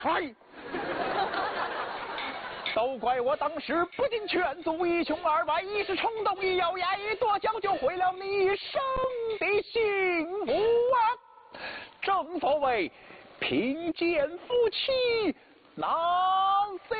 哎，都怪我当时不仅劝阻一穷二白，一时冲动，一咬牙一跺脚，就毁了你一生的幸福啊！正所谓贫贱夫妻难分